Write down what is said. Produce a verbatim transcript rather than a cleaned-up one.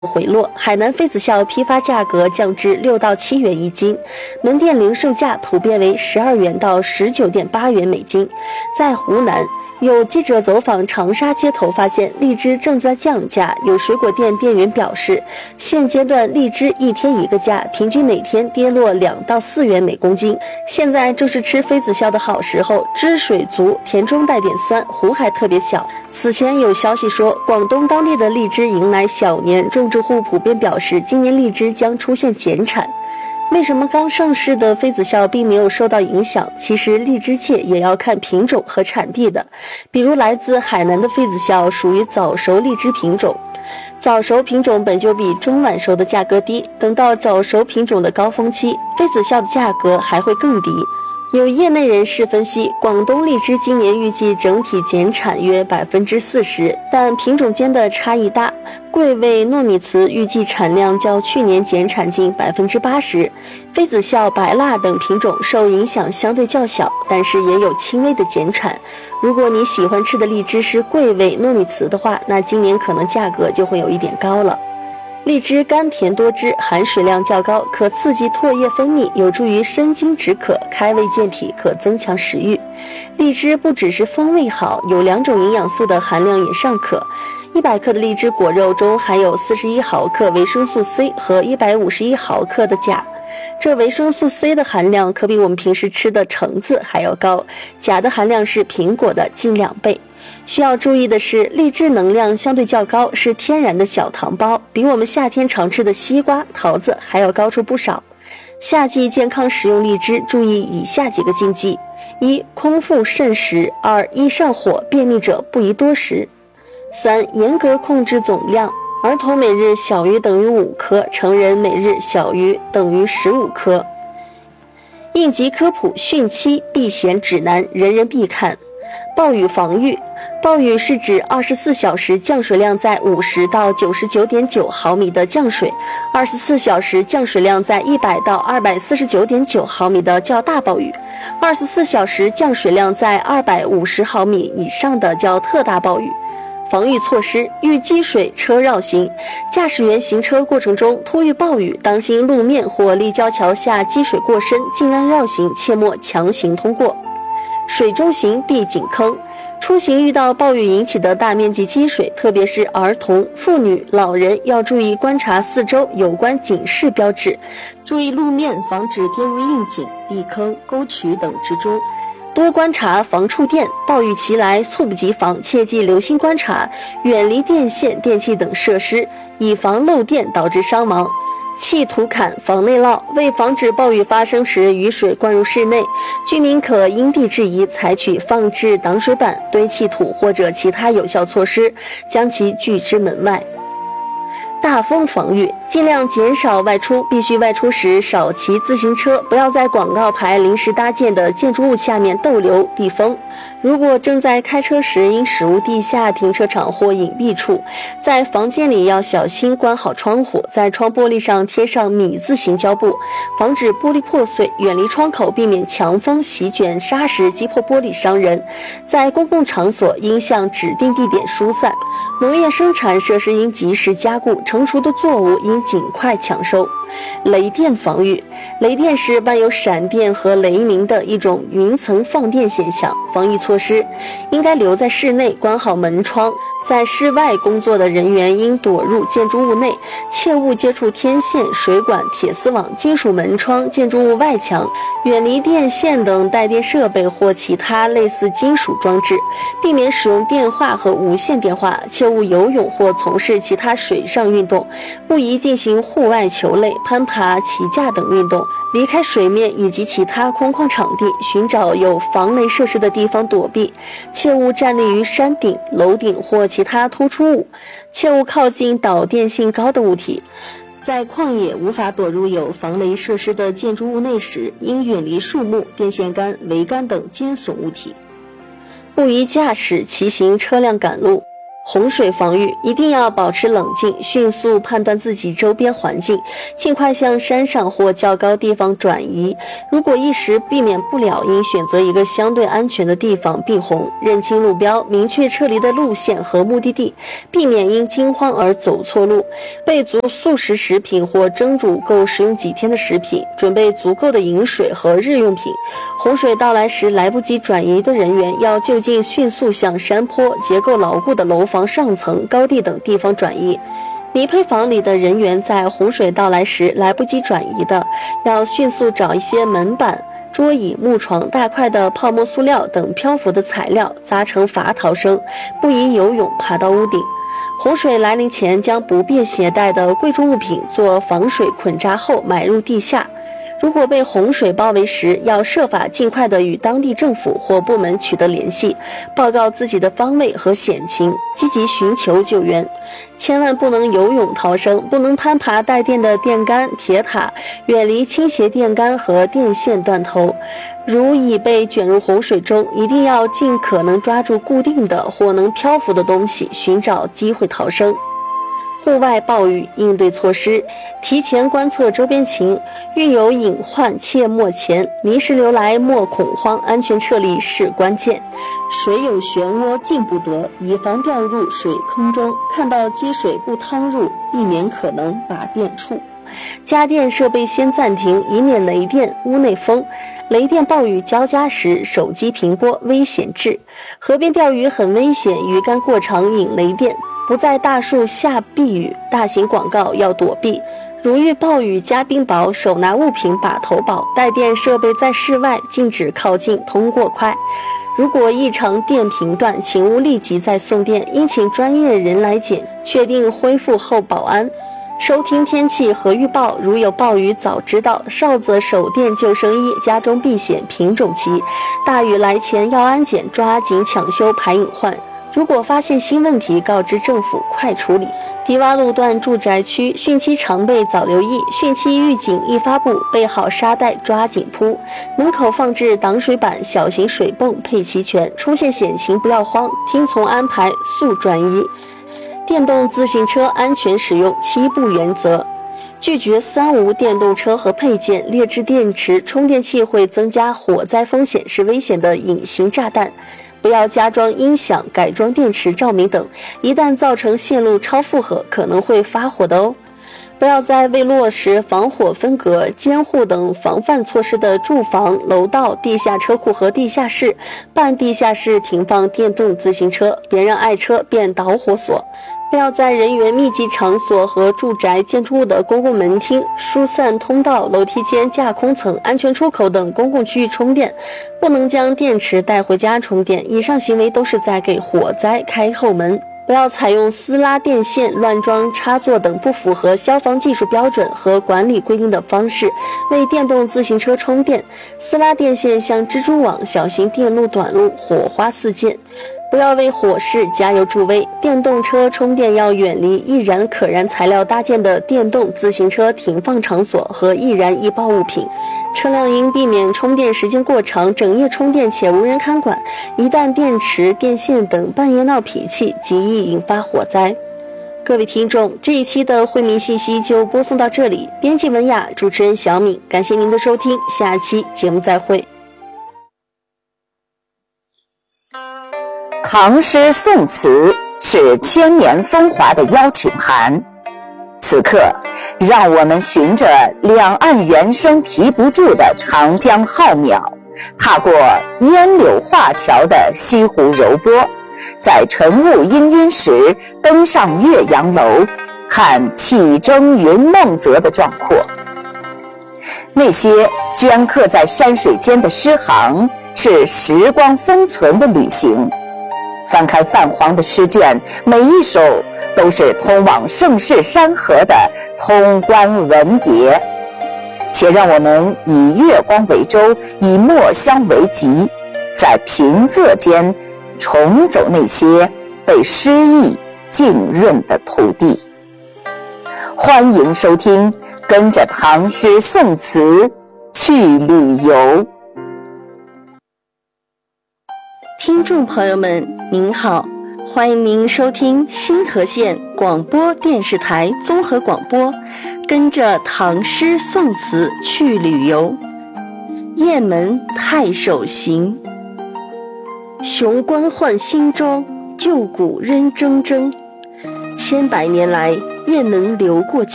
回落，海南妃子笑批发价格降至六到七元一斤，门店零售价普遍为十二元到十九点八元每斤。在湖南，有记者走访长沙街头，发现荔枝正在降价。有水果店店员表示，现阶段荔枝一天一个价，平均每天跌落两到四元每公斤。现在正是吃妃子笑的好时候，汁水足，甜中带点酸，核还特别小。此前有消息说，广东当地的荔枝迎来小年，种植户普遍表示，今年荔枝将出现减产。为什么刚上市的妃子笑并没有受到影响？其实荔枝界也要看品种和产地的。比如来自海南的妃子笑属于早熟荔枝品种，早熟品种本就比中晚熟的价格低，等到早熟品种的高峰期，妃子笑的价格还会更低。有业内人士分析，广东荔枝今年预计整体减产约百分之四十，但品种间的差异大。桂味糯米糍预计产量较去年减产近百分之八十，妃子笑、白蜡等品种受影响相对较小，但是也有轻微的减产。如果你喜欢吃的荔枝是桂味糯米糍的话，那今年可能价格就会有一点高了。荔枝甘甜多汁，含水量较高，可刺激唾液分泌，有助于生津止渴、开胃健脾，可增强食欲。荔枝不只是风味好，有两种营养素的含量也尚可。一百克的荔枝果肉中含有四十一毫克维生素 C 和一百五十一毫克的钾，这维生素 C 的含量可比我们平时吃的橙子还要高，钾的含量是苹果的近两倍。需要注意的是，荔枝能量相对较高，是天然的小糖包，比我们夏天常吃的西瓜、桃子还要高出不少。夏季健康食用荔枝，注意以下几个禁忌：一、空腹慎食；二、易上火、便秘者不宜多食；三、严格控制总量，儿童每日小于等于五颗，成人每日小于等于十五颗。应急科普汛期避险指南，人人必看。暴雨防御，暴雨是指二十四小时降水量在五十到九十九点九毫米的降水，二十四小时降水量在一百到二百四十九点九毫米的较大暴雨，二十四小时降水量在二百五十毫米以上的叫特大暴雨。防御措施：遇积水车绕行，驾驶员行车过程中突遇暴雨，当心路面或立交桥下积水过深，尽量绕行，切莫强行通过。水中行避井坑，出行遇到暴雨引起的大面积积水，特别是儿童、妇女、老人要注意观察四周有关警示标志，注意路面，防止跌入硬井、地坑、沟渠等之中。多观察防触电，暴雨袭来猝不及防，切记留心观察，远离电线、电器等设施，以防漏电导致伤亡。砌土坎防内涝，为防止暴雨发生时雨水灌入室内，居民可因地制宜，采取放置挡水板、堆砌土或者其他有效措施，将其拒之门外。大风防御，尽量减少外出，必须外出时少骑自行车，不要在广告牌临时搭建的建筑物下面逗留避风。如果正在开车时，应驶入地下停车场或隐蔽处。在房间里要小心关好窗户，在窗玻璃上贴上米字形胶布，防止玻璃破碎。远离窗口，避免强风席卷沙石击破玻璃伤人。在公共场所应向指定地点疏散。农业生产设施应及时加固，成熟的作物应尽快抢收。雷电防御，雷电是伴有闪电和雷鸣的一种云层放电现象。防御措施应该留在室内，关好门窗。在室外工作的人员应躲入建筑物内，切勿接触天线、水管、铁丝网、金属门窗、建筑物外墙，远离电线等带电设备或其他类似金属装置，避免使用电话和无线电话，切勿游泳或从事其他水上运动，不宜进行户外球类、攀爬、骑架等运动。离开水面以及其他空旷场地，寻找有防雷设施的地方躲避，切勿站立于山顶、楼顶或其他突出物，切勿靠近导电性高的物体。在旷野无法躲入有防雷设施的建筑物内时，应远离树木、电线杆、桅杆等尖耸物体。不宜驾驶、骑行车辆赶路。 洪水防御一定要保持冷静，迅速判断自己周边环境，尽快向山上或较高地方转移。如果一时避免不了，应选择一个相对安全的地方避洪，认清路标，明确撤离的路线和目的地，避免因惊慌而走错路。备足速食食品或蒸煮够食用几天的食品，准备足够的饮水和日用品。洪水到来时来不及转移的人员，要就近迅速向山坡、结构牢固的楼房上层、高地等地方转移。泥坯房里的人员在洪水到来时来不及转移的，要迅速找一些门板、桌椅、木床、大块的泡沫塑料等漂浮的材料，扎成筏逃生，不宜游泳爬到屋顶。洪水来临前，将不便携带的贵重物品做防水捆扎后埋入地下。如果被洪水包围时，要设法尽快地与当地政府或部门取得联系，报告自己的方位和险情，积极寻求救援。千万不能游泳逃生，不能攀爬带电的电杆、铁塔，远离倾斜电杆和电线断头。如已被卷入洪水中，一定要尽可能抓住固定的或能漂浮的东西，寻找机会逃生。户外暴雨应对措施：提前观测周边情，遇有隐患切莫前，泥石流来莫恐慌，安全撤离是关键。水有漩涡进不得，以防掉入水坑中，看到积水不趟入，避免可能拔电处。家电设备先暂停，以免雷电、屋内风。雷电暴雨交加时，手机屏波危险至。河边钓鱼很危险，鱼竿过长引雷电。不在大树下避雨，大型广告要躲避。如遇暴雨加冰雹，手拿物品把头保。带电设备在室外，禁止靠近，通过快。如果异常电频断，请勿立即再送电，应请专业人来检，确定恢复后保安。收听天气和预报，如有暴雨早知道。少则手电救生衣，家中避险品种齐。大雨来前要安检，抓紧抢修排隐患。如果发现新问题，告知政府快处理。低洼路段住宅区汛期常备早留意，汛期预警一发布，备好沙袋抓紧铺。门口放置挡水板、小型水泵配齐全，出现险情不要慌，听从安排速转移。电动自行车安全使用七不原则：拒绝三无电动车和配件，劣质电池、充电器会增加火灾风险，是危险的隐形炸弹。不要加装音响、改装电池、照明等，一旦造成线路超负荷，可能会发火的哦。不要在未落实防火分隔、监护等防范措施的住房、楼道、地下车库和地下室、半地下室停放电动自行车，别让爱车变导火索。不要在人员密集场所和住宅建筑物的公共门厅、疏散通道、楼梯间、架空层、安全出口等公共区域充电，不能将电池带回家充电。以上行为都是在给火灾开后门。不要采用私拉电线、乱装插座等不符合消防技术标准和管理规定的方式为电动自行车充电。私拉电线像蜘蛛网，小心电路短路，火花四溅。不要为火势加油助威，电动车充电要远离易燃可燃材料搭建的电动自行车停放场所和易燃易爆物品。车辆应避免充电时间过长、整夜充电且无人看管，一旦电池、电线等半夜闹脾气，极易引发火灾。各位听众，这一期的惠民信息就播送到这里，编辑文雅，主持人小敏，感谢您的收听，下期节目再会。 唐诗宋词是千年风华的邀请函，此刻让我们循着两岸猿声啼不住的长江浩渺，踏过烟柳画桥的西湖柔波，在晨雾氤氲时登上岳阳楼，看气蒸云梦泽的壮阔。那些镌刻在山水间的诗行，是时光封存的旅行。翻开泛黄的诗卷，每一首都是通往盛世山河的通关文别。且让我们以月光为舟，以墨香为笈，在平仄间重走那些被诗意浸润的土地。欢迎收听，跟着唐诗宋词去旅游。 听众朋友们您好， 欢迎您收听新河县广播电视台综合广播，跟着唐诗宋词去旅游。雁门太守行，雄关换新装，旧谷仍铮铮。千百年来，雁门流过